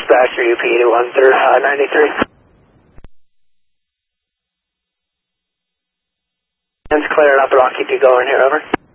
Dispatcher UP 8193. It's clear enough, but I'll keep you going here, over.